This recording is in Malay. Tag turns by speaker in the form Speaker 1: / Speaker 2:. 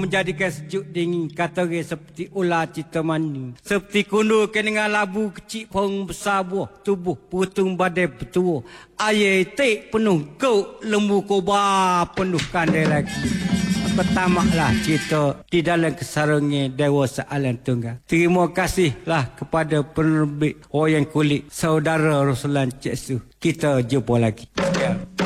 Speaker 1: menjadikan sejuk dingin kata orang seperti ular cita mani. Seperti kundur dengan labu kecil pohon besar buah tubuh putung badai bertua. Air tik penuh gau lembu koba penuh kandai lagi. Pertamalah cerita di dalam kesarungnya Dewasa Alam Tunggal. Terima kasihlah kepada penerbit Wayang Kulit Saudara Ruslan Cik Su. Kita jumpa lagi.